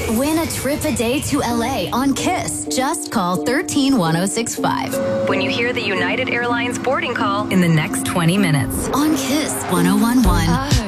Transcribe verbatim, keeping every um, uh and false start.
Win a trip a day to L A on Kiss. Just call one three one zero six five. When you hear the United Airlines boarding call in the next twenty minutes. On Kiss one oh one one.